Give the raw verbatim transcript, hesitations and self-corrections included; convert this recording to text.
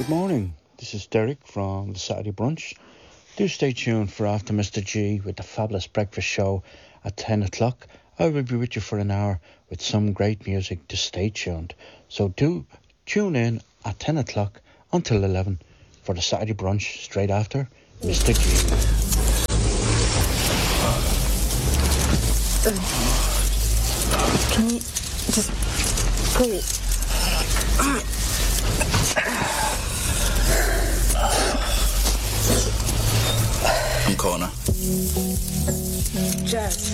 Good morning. This is Derek from the Saturday Brunch. Do stay tuned for After Mister G with the fabulous breakfast show at ten o'clock. I will be with you for an hour with some great music to stay tuned. So do tune in at ten o'clock until eleven for the Saturday Brunch straight after Mister G. Can you just please? I'm Connor. Jess.